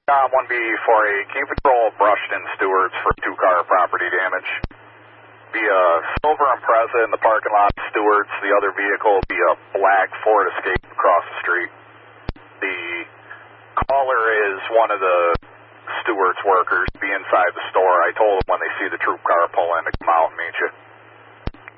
1B48, can you patrol Brushton Stewart's for 2-car property damage? Be a silver Impreza in the parking lot of Stewart's. The other vehicle will be a black Ford Escape across the street. The caller is one of the Stewart's workers. Be inside the store. I told them when they see the troop car pull in to come out and meet you.